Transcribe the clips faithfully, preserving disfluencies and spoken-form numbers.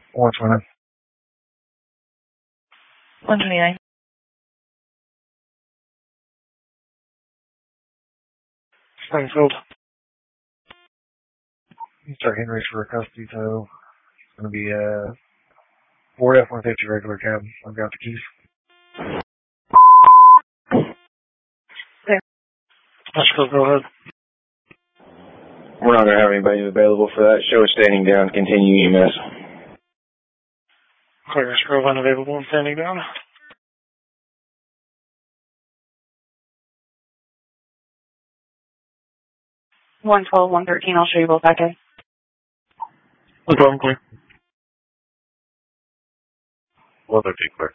one twenty. one twenty-nine. Springfield. Mister Henry's for a custody tow. It's going to be a Ford F one fifty regular cab. I've got the keys. There. Let's go, go ahead. We're not going to have anybody available for that. Show is standing down. Continue E M S. Clear Grove unavailable and standing down. one twelve, one thirteen, I'll show you both back in. one twelve, clear. one thirteen, clear.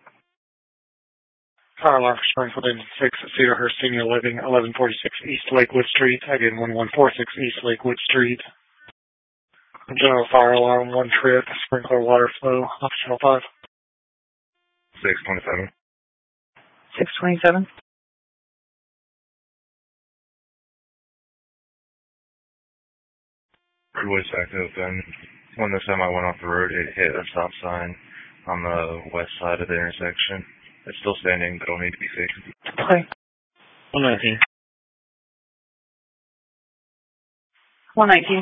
Fire alarm for Springfield Engine six at Cedarhurst Senior Living, eleven forty-six East Lakewood Street. Again, eleven forty-six East Lakewood Street. General fire alarm, one trip, sprinkler water flow, optional five. six twenty-seven. six twenty-seven. Freeway's back open. When the semi went off the road, it hit a stop sign on the west side of the intersection. It's still standing, but it'll need to be fixed. Okay. one nineteen. one nineteen.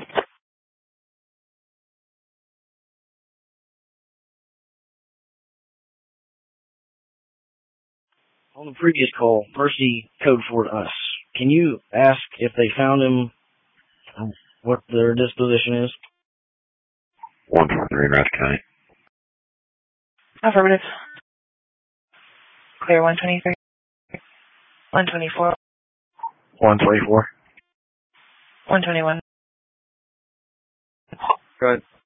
On the previous call, Percy code for us. Can you ask if they found him, what their disposition is? one twenty-three in Rouse County. Affirmative. Clear one twenty-three. one twenty-four. one twenty-four. one twenty-one. Go ahead.